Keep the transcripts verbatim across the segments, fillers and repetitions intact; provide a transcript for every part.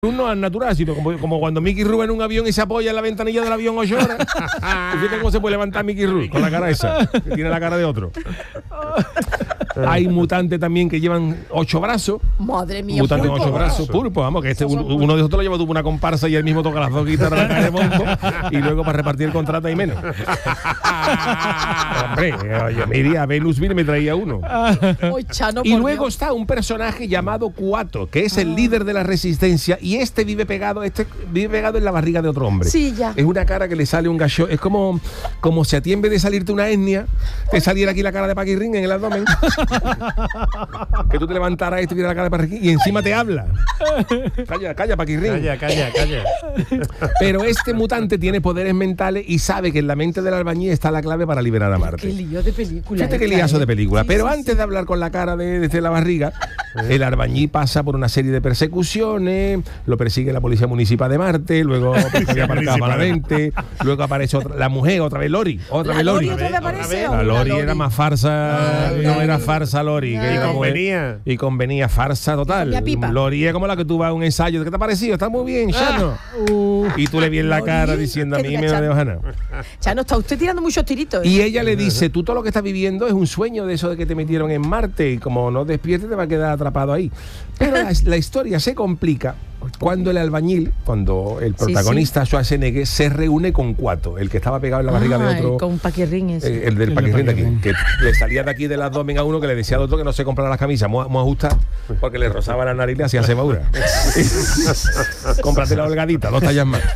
No es natural, sino como, como cuando Mickey Rourke en un avión y se apoya en la ventanilla del avión ocho horas. Fíjate cómo se puede levantar Mickey Rourke con la cara esa, que tiene la cara de otro. Hay mutantes también que llevan ocho brazos. Madre mía, mutantes con ocho brazo. brazos, pulpo, vamos, que este uno, uno de nosotros lo lleva tuvo una comparsa y él mismo toca las dos guitarras de la calle de Monco y luego para repartir el contrato hay menos. Hombre, yo me iría a Venusville y me traía uno. Oy, Chano, Y por luego Dios. está un personaje llamado Kuato, que es el líder de la resistencia, y este vive pegado, este vive pegado en la barriga de otro hombre. Sí, ya. Es una cara que le sale un gallo, es como, como si a ti en vez de salirte una etnia, te saliera aquí la cara de Paquirrín en el abdomen. Que tú te levantaras y te viera la cara de Paquirrín y encima te habla. Calla, calla, Paquirrín. Calla, calla, calla. Pero este mutante tiene poderes mentales y sabe que en la mente del albañil está la clave para liberar a Marte. Qué lío de película. Fíjate qué esta, liazo ¿eh? de película. Sí, Pero sí, antes de hablar con la cara de, desde la barriga, el albañil pasa por una serie de persecuciones, lo persigue la policía municipal de Marte, luego había aparcado malamente, luego aparece otra, la mujer, otra vez Lori, otra ¿La vez Lori. Lori otra vez aparece? La Lori era más farsa, Ay, no ay, era ay. farsa Lori. Ay. Que Y era convenía. mujer, y convenía, farsa total. comía pipa. Lori es como la que tú vas a un ensayo. ¿Qué te ha parecido? Está muy bien, Chano. Y tú le vienes la Lori, cara diciendo a que mí diga me Chano. de Ojana. Chano, está usted tirando muchos tiritos. ¿eh? Y ella le dice, tú todo lo que estás viviendo es un sueño de eso de que te metieron en Marte y como no despiertes te va a quedar atrapado ahí. Pero la, la historia se complica cuando el albañil, cuando el protagonista Schwarzenegger se reúne con Kuato, el que estaba pegado en la barriga Ay, de otro. con Paquirrín ese. Eh, el del El Paquirrín de aquí, Paquirrín. que le salía de aquí del abdomen a uno que le decía al otro que no se comprara las camisas, muy, muy ajustadas, porque le rozaba la nariz y le hacía cebadura. Cómprate la holgadita, dos tallas más.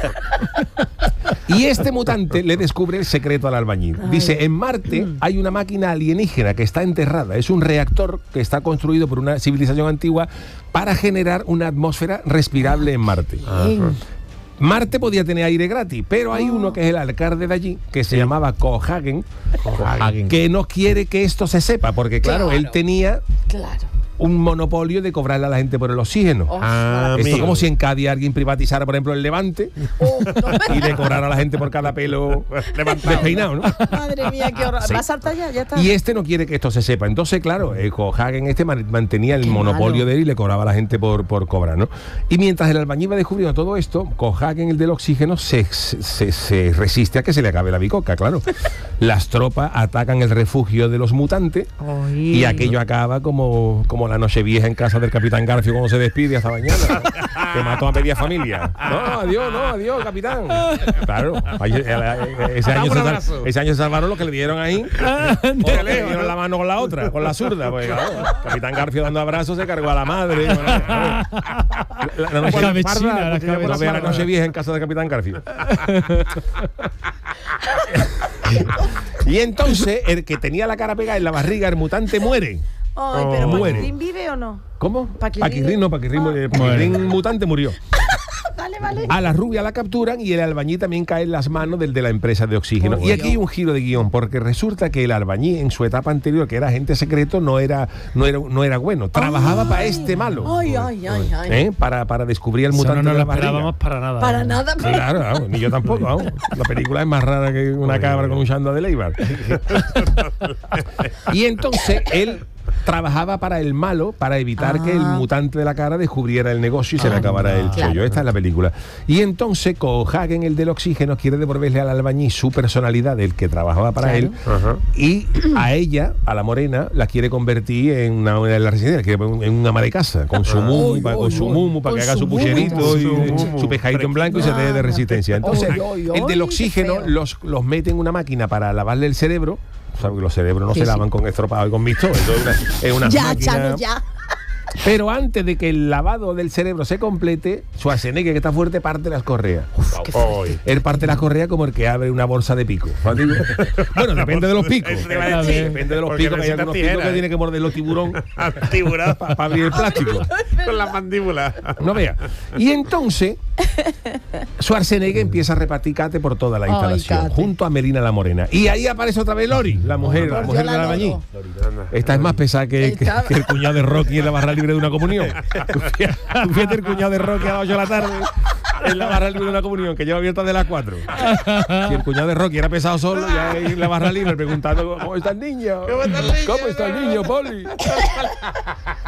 Y este mutante le descubre el secreto al albañil. Dice, en Marte hay una máquina alienígena que está enterrada. Es un reactor que está construido por una civilización antigua para generar una atmósfera respirable en Marte. Bien. Marte podía tener aire gratis, pero hay uno que es el alcalde de allí, que se llamaba Cohagen, Cohagen. que no quiere que esto se sepa, porque claro, Claro. él tenía Claro. un monopolio de cobrarle a la gente por el oxígeno. Oh, Ah, Esto amigo. como si en Cádiz alguien privatizara, por ejemplo, el Levante oh, no. y le cobrara a la gente por cada pelo despeinado, ¿no? Madre mía, qué horror. Sí. ¿Va a saltar ya? Ya está. Y este no quiere que esto se sepa. Entonces, claro, el Cohagen este man- mantenía el Qué monopolio malo. de él y le cobraba a la gente por, por cobrar, ¿no? Y mientras el albañil va descubriendo todo esto, Cohagen, el del oxígeno, se, se, se resiste a que se le acabe la bicoca, claro. Las tropas atacan el refugio de los mutantes Ay. y aquello acaba como, como la noche vieja en casa del Capitán Garfio cuando se despide hasta mañana. Que mató a media familia. No, adiós, no, adiós, capitán. Claro, ahí- ese año, se, sal- ese año se salvaron los que le dieron ahí. Porque le dieron la mano con la otra, con la zurda. Pues, claro, Capitán Garfio dando abrazos se cargó a la madre. Bueno, la, la, la noche, cabecina, la no vea la cabecina. noche vieja en casa del Capitán Garfio. Y entonces, el que tenía la cara pegada en la barriga, el mutante, muere. Ay, pero Muere. ¿Paquirrín vive o no? ¿Cómo? Paquirrín. Paquirrín, no, Paquirrín, Ah. eh, Paquirrín mutante murió. Vale, vale. A la rubia la capturan y el albañil también cae en las manos del de la empresa de oxígeno. Oh, y aquí Dios. hay un giro de guión, porque resulta que el albañil en su etapa anterior, que era agente secreto, no era, no era, no era bueno. Trabajaba Ay. para este malo. Ay, ay, ay, ay. ¿Eh? Para, para descubrir el Eso mutante no nos de lo la barriga. esperábamos para nada. Para nada. pero- Claro, vamos, ni yo tampoco. Vamos. La película es más rara que una cabra con un chanda de Leibar. Y entonces él trabajaba para el malo para evitar Ah. que el mutante de la cara descubriera el negocio y se le Ah, acabara el claro. chollo. Esta es la película. Y entonces Cohagen, el del oxígeno, quiere devolverle al albañil su personalidad, del que trabajaba para Claro. él, y a ella, a la morena, la quiere convertir en una, una de la residencia, quiere en una ama de casa, con su mumu, Uy, para, con uy, su uy. mumu, para Con que haga su su mumu. pucherito y Su eh, mumu. su pescadito en blanco y se dé de resistencia. Entonces, Uy, uy, el del uy, oxígeno qué feo. los, los mete en una máquina para lavarle el cerebro. ¿Sabes? Que los cerebros no Sí, se sí. lavan con estropado y con mixto. Eso es una, es una Ya, máquina. Chano, ya. Pero antes de que el lavado del cerebro se complete, Schwarzenegger, que está fuerte, parte las correas. Hoy. Él parte las correas como el que abre una bolsa de pico. ¿Sabes? Bueno, depende de los picos. Eso te iba a decir. Depende de los Porque picos, que hay necesitas algunos tijera, picos que ¿eh? tiene que morder los tiburón Tiburón. para abrir el plástico. Con la mandíbula. No vea. Y entonces Schwarzenegger empieza a repartir cate por toda la Ay, instalación, cate. junto a Melina la Morena. Y ahí aparece otra vez Lori, la mujer, la Por mujer Dios, del la albañil. Loro. Esta es más pesada que, que- Esta- que el cuñado de Rocky en la barra libre de una comunión. Tú fíjate, tú fíjate el cuñado de Rocky a las ocho de la tarde en la barra libre de una comunión, que lleva abierta de las cuatro. Y el cuñado de Rocky era pesado solo, ya ahí en la barra libre preguntando: ¿cómo está el niño? ¿Cómo está el niño? ¿Cómo está el niño, Poli?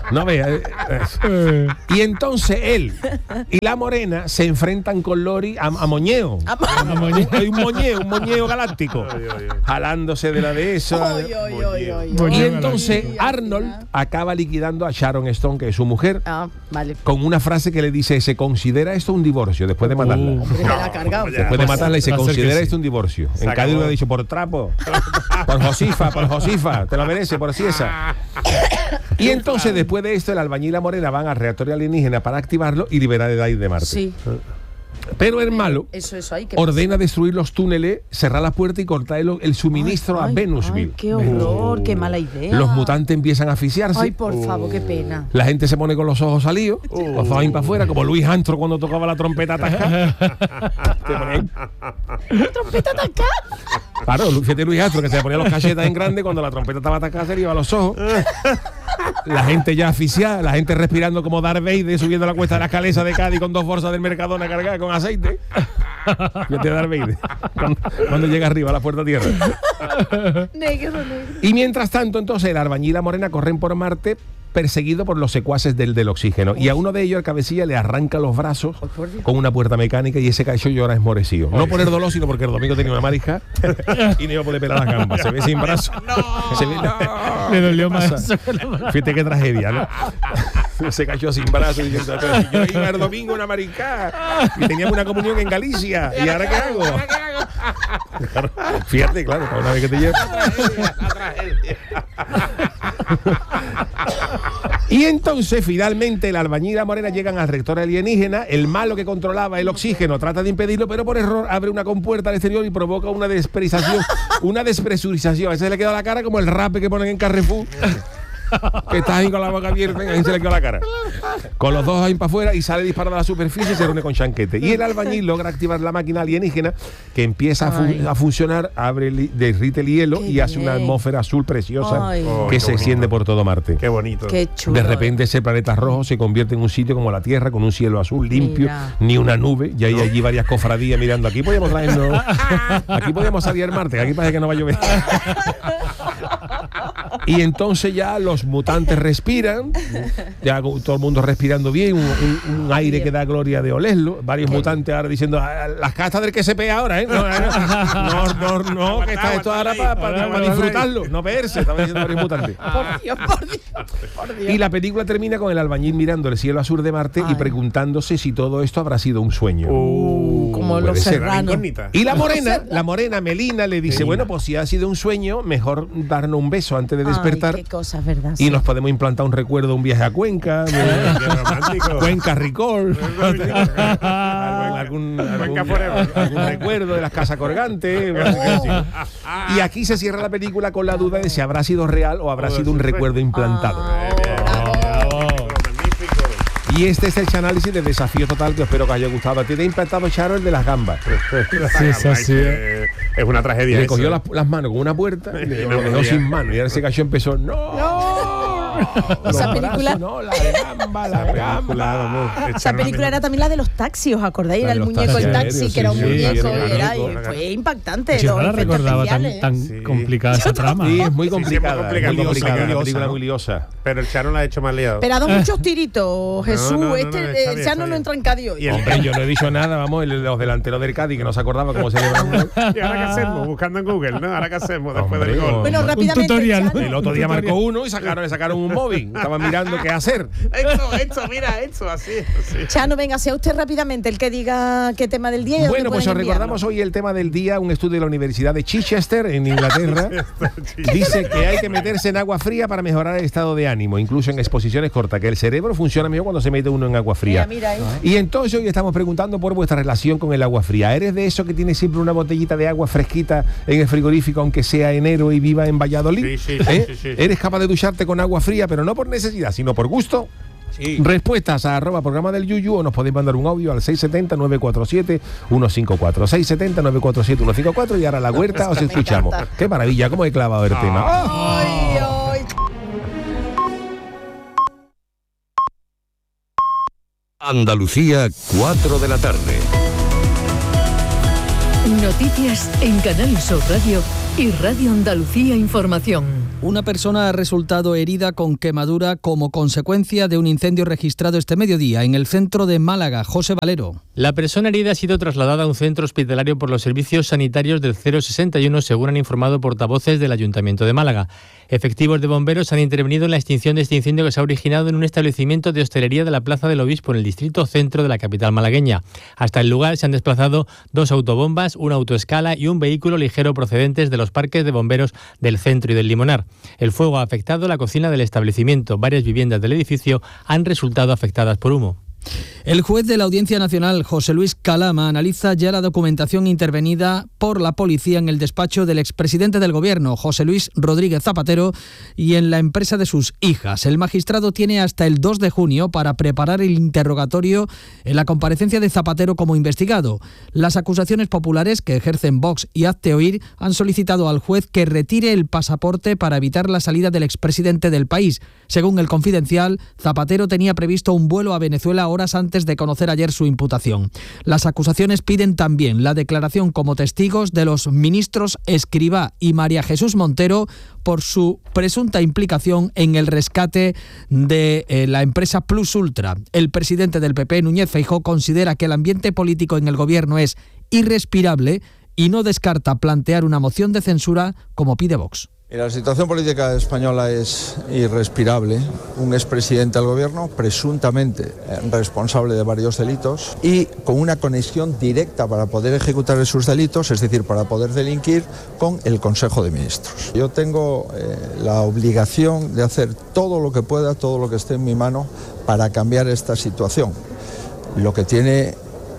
No vea. eh, eh. Y entonces él y la morena se enfrentan con Lori a, a moñeo. A moñeo. Hay un moñeo, un moñeo galáctico. Ay, ay, ay. Jalándose de la de eso. Ay, ay, ay, ay, Y ay. entonces Ay, Arnold acaba liquidando a Sharon Stone, que es su mujer, Ah, vale. con una frase que le dice: se considera esto un divorcio después de matarla. Uh. Hombre, se la ha cargado. ya. Después de matarla y se Va a ser considera que sí. esto un divorcio. Se En Cádiz acabó. lo ha dicho: por trapo, por Josifa, por Josifa, te lo merece, por siesa. Y entonces después de esto el albañil y la morena van al reactor alienígena para activarlo y liberar el aire de Marte. Sí. Pero el malo Eso, eso hay que. ordena destruir los túneles, cerrar la puerta y cortar el, el suministro Ay, a Venusville. ay, qué horror, qué mala idea. Los mutantes empiezan a asfixiarse. Ay, por favor, qué pena. La gente se pone con los ojos salidos, los ojos para afuera, como Luis Armstrong cuando tocaba la trompeta atascada. Se ponía- Trompeta ataca. Claro, fíjate Luis Armstrong, que se le ponía los cachetas en grande cuando la trompeta estaba atascada, se le iba a los ojos. La gente ya asfixiada, la gente respirando como Darth Vader, subiendo la cuesta de la escalesa de Cádiz con dos bolsas del Mercadona cargadas con aceite. Fíjate Darth Vader, cuando, cuando llega arriba a la puerta tierra. Negro, negro. Y mientras tanto, entonces, el albañil y la morena corren por Marte perseguido por los secuaces del, del oxígeno. Y a uno de ellos, el cabecilla, le arranca los brazos Ay, por Dios. con una puerta mecánica y ese cacho llora esmorecido. No por el dolor, sino porque el domingo tenía una marija y no iba a poder pelar las gambas. Se ve sin brazo. Se ve, no. Le dolió ¿Qué más pasa? eso que la mano. Fíjate qué tragedia, ¿no? Se cayó sin brazo y diciendo: "Pero si yo iba el domingo a una maricá y teníamos una comunión en Galicia. ¿Y ahora qué hago?" Claro, fíjate, claro, para una vez que te llevas. Y entonces, finalmente, el albañil y la morena llegan al reactor alienígena. El malo que controlaba el oxígeno trata de impedirlo, pero por error abre una compuerta al exterior y provoca una despresurización. Una despresurización. A ese se le queda la cara como el rape que ponen en Carrefour. Que está ahí con la boca abierta, ahí se le quedó la cara. Con los dos ahí para afuera y sale disparado a la superficie y se reúne con Chanquete. Y el albañil logra activar la máquina alienígena que empieza a, Ay. fu- a funcionar, abre, el- derrite el hielo Qué y hace una bien. atmósfera azul preciosa Ay. que Ay, se qué bonito. extiende por todo Marte. Qué bonito. Qué chulo. De repente ese planeta rojo se convierte en un sitio como la Tierra, con un cielo azul limpio, Mira. ni una nube, y hay allí varias cofradías mirando. Aquí podemos traernos, aquí podemos salir al Marte, que aquí parece que no va a llover. Y entonces ya los mutantes respiran, ya con todo el mundo respirando bien, un, un- un aire que da gloria de olerlo. Varios mutantes ahora diciendo: "Ah, las castas del que se pega ahora, ¿eh? No, no, no, no, no, que está esto ahora para disfrutarlo, no verse", estaban diciendo varios mutantes. Por Dios, por Dios. Por Dios. Y la película termina con el albañil mirando el cielo azul de Marte y Ay. preguntándose si todo esto habrá sido un sueño. Uh, como puede los ser. serranos. Incógnita. Y la morena, la morena Melina le dice: Melina. bueno, pues si ha sido un sueño, mejor darnos un beso antes de despertar. Ay, qué cosas, ¿verdad? Y Sí. nos podemos implantar un recuerdo de un viaje a Cuenca, de- Qué romántico. Cuenca Ricol, algún, algún, Cuenca algún- forever. algún recuerdo de las casas colgantes. Y aquí se cierra la película con la duda de si habrá sido real o habrá O sido un sí fue. recuerdo implantado. Ah, Bravo. Magnífico. Y este es el análisis de Desafío Total que espero que os haya gustado. A ti te ha implantado, Charo, el de las gambas. Sí, es así. Eh, Es una Y tragedia. le eso. cogió las, las manos con una puerta y Y lo no dejó podía. sin mano. Y ahora ese cachón empezó: ¡no! Los Esa brazos, película- no, la gamba, la gamba. Esa película era también la de los taxis, ¿os acordáis? La Era de el los muñeco en taxis taxi, aéreos, que era sí, un sí, muñeco sí, y era, sí, y fue impactante. Yo los no la efectos recordaba tan, especiales. tan Sí. complicada esa trama. Sí, es muy Sí, sí, complicada. muy complicada, muy complicada, muy una liosa, película ¿no? muy liosa. Pero el Charo la ha hecho más liado. Pero ha dado muchos tiritos, Jesús. no, no, no, este está eh, bien, ya está no lo bien. entra en Cádiz hoy. Y el- Hombre, yo no he dicho nada, vamos, el- los delanteros del Cádiz, que no se acordaba cómo se llama. ¿Y ahora qué hacemos? Buscando en Google, ¿no? ¿Ahora qué hacemos después Hombre, del gol? no. Bueno, Un rápidamente. tutorial. Chano. El otro día Un tutorial. marcó uno y sacaron, le sacaron un móvil. Estaban mirando qué hacer. Esto, esto, mira, esto, así, así. Chano, venga, sea usted rápidamente el que diga qué tema del día y dónde Bueno, pues pueden os recordamos hoy el tema del día. Un estudio de la Universidad de Chichester, en Inglaterra, dice que hay que meterse en agua fría para mejorar el estado de ánimo, incluso en exposiciones cortas, que el cerebro funciona mejor cuando se mete uno en agua fría. Mira, mira ahí. Y entonces hoy estamos preguntando por vuestra relación con el agua fría. ¿Eres de eso que tiene siempre una botellita de agua fresquita en el frigorífico, aunque sea enero y viva en Valladolid? Sí, sí, sí, ¿Eh? sí, sí. ¿Eres capaz de ducharte con agua fría, pero no por necesidad, sino por gusto? Sí. Respuestas a arroba programa del Yuyu o nos podéis mandar un audio al seis siete cero, nueve cuatro siete, uno cinco cuatro. seis siete cero, nueve cuatro siete, uno cinco cuatro y ahora la huerta os Me escuchamos. encanta. Qué maravilla, cómo he clavado el tema. ¡Ah! Ay, ay. Andalucía, cuatro de la tarde. Noticias en Canal Sur Radio y Radio Andalucía Información. Una persona ha resultado herida con quemadura como consecuencia de un incendio registrado este mediodía en el centro de Málaga. José Valero. La persona herida ha sido trasladada a un centro hospitalario por los servicios sanitarios del cero sesenta y uno, según han informado portavoces del Ayuntamiento de Málaga. Efectivos de bomberos han intervenido en la extinción de este incendio que se ha originado en un establecimiento de hostelería de la Plaza del Obispo en el distrito centro de la capital malagueña. Hasta el lugar se han desplazado dos autobombas, una autoescala y un vehículo ligero procedentes de los parques de bomberos del centro y del Limonar. El fuego ha afectado la cocina del establecimiento. Varias viviendas del edificio han resultado afectadas por humo. El juez de la Audiencia Nacional, José Luis Calama, analiza ya la documentación intervenida por la policía en el despacho del expresidente del Gobierno, José Luis Rodríguez Zapatero, y en la empresa de sus hijas. El magistrado tiene hasta el dos de junio para preparar el interrogatorio en la comparecencia de Zapatero como investigado. Las acusaciones populares que ejercen Vox y Hazte Oír han solicitado al juez que retire el pasaporte para evitar la salida del expresidente del país. Según El Confidencial, Zapatero tenía previsto un vuelo a Venezuela horas antes de conocer ayer su imputación. Las acusaciones piden también la declaración como testigos de los ministros Escrivá y María Jesús Montero por su presunta implicación en el rescate de eh, la empresa Plus Ultra. El presidente del P P, Núñez Feijóo, considera que el ambiente político en el gobierno es irrespirable y no descarta plantear una moción de censura como pide Vox. La situación política española es irrespirable. Un expresidente del gobierno, presuntamente responsable de varios delitos y con una conexión directa para poder ejecutar esos delitos, es decir, para poder delinquir, con el Consejo de Ministros. Yo tengo eh, la obligación de hacer todo lo que pueda, todo lo que esté en mi mano para cambiar esta situación. Lo que tiene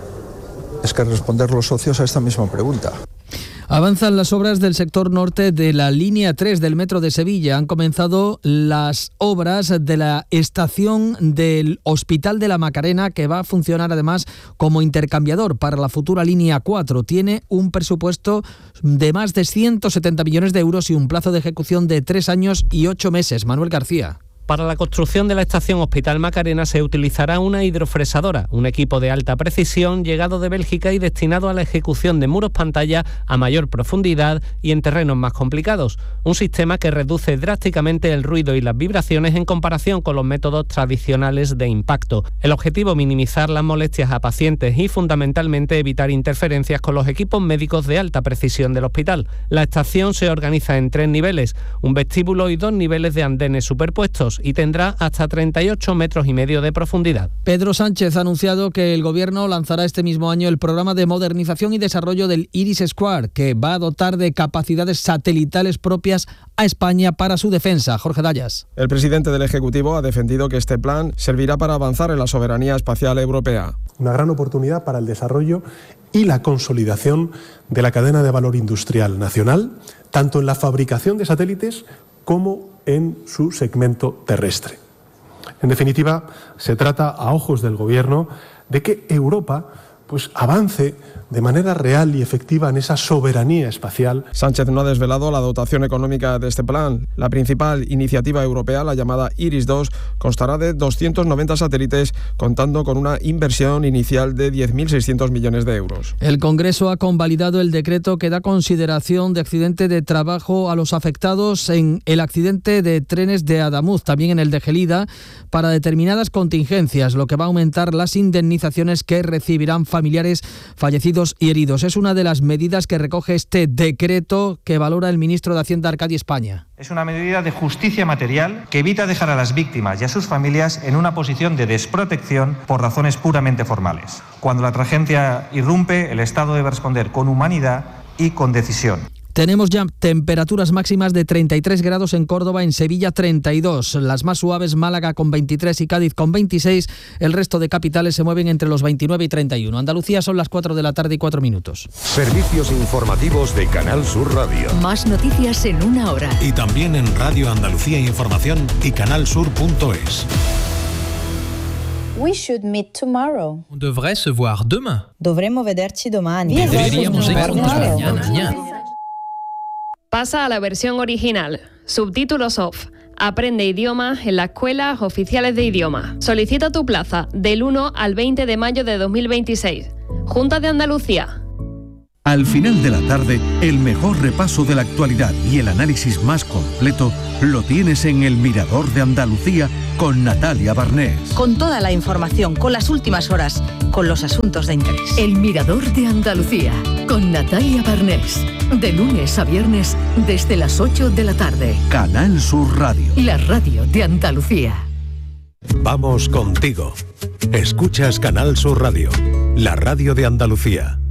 es que responder los socios a esta misma pregunta. Avanzan las obras del sector norte de la línea tres del metro de Sevilla. Han comenzado las obras de la estación del Hospital de la Macarena, que va a funcionar además como intercambiador para la futura línea cuatro. Tiene un presupuesto de más de ciento setenta millones de euros y un plazo de ejecución de tres años y ocho meses. Manuel García. Para la construcción de la estación Hospital Macarena se utilizará una hidrofresadora, un equipo de alta precisión llegado de Bélgica y destinado a la ejecución de muros pantalla a mayor profundidad y en terrenos más complicados. Un sistema que reduce drásticamente el ruido y las vibraciones en comparación con los métodos tradicionales de impacto. El objetivo, minimizar las molestias a pacientes y fundamentalmente evitar interferencias con los equipos médicos de alta precisión del hospital. La estación se organiza en tres niveles, un vestíbulo y dos niveles de andenes superpuestos, y tendrá hasta treinta y ocho metros y medio de profundidad. Pedro Sánchez ha anunciado que el Gobierno lanzará este mismo año el programa de modernización y desarrollo del Iris Square, que va a dotar de capacidades satelitales propias a España para su defensa. Jorge Dallas. El presidente del Ejecutivo ha defendido que este plan servirá para avanzar en la soberanía espacial europea. Una gran oportunidad para el desarrollo y la consolidación de la cadena de valor industrial nacional, tanto en la fabricación de satélites como en su segmento terrestre. En definitiva, se trata, a ojos del Gobierno, de que Europa pues, avance de manera real y efectiva en esa soberanía espacial. Sánchez no ha desvelado la dotación económica de este plan. La principal iniciativa europea, la llamada Iris dos, constará de doscientos noventa satélites, contando con una inversión inicial de diez mil seiscientos millones de euros. El Congreso ha convalidado el decreto que da consideración de accidente de trabajo a los afectados en el accidente de trenes de Adamuz, también en el de Gelida, para determinadas contingencias, lo que va a aumentar las indemnizaciones que recibirán familiares fallecidos y heridos. Es una de las medidas que recoge este decreto que valora el ministro de Hacienda, Arcadi España. Es una medida de justicia material que evita dejar a las víctimas y a sus familias en una posición de desprotección por razones puramente formales. Cuando la tragedia irrumpe, el Estado debe responder con humanidad y con decisión. Tenemos ya temperaturas máximas de treinta y tres grados en Córdoba, en Sevilla treinta y dos, las más suaves Málaga con veintitrés y Cádiz con veintiséis, el resto de capitales se mueven entre los veintinueve y treinta y uno. Andalucía son las cuatro de la tarde y cuatro minutos. Servicios informativos de Canal Sur Radio. Más noticias en una hora. Y también en Radio Andalucía Información y canalsur punto es. We should meet tomorrow. On devrait se voir demain. Dovremmo vederci domani. Deberíamos vernos mañana. Pasa a la versión original. Subtítulos off. Aprende idiomas en las escuelas oficiales de idioma. Solicita tu plaza del uno al veinte de mayo de dos mil veintiséis. Junta de Andalucía. Al final de la tarde, el mejor repaso de la actualidad y el análisis más completo lo tienes en El Mirador de Andalucía con Natalia Barnés. Con toda la información, con las últimas horas, con los asuntos de interés. El Mirador de Andalucía con Natalia Barnés. De lunes a viernes desde las ocho de la tarde. Canal Sur Radio. La radio de Andalucía. Vamos contigo. Escuchas Canal Sur Radio, la radio de Andalucía.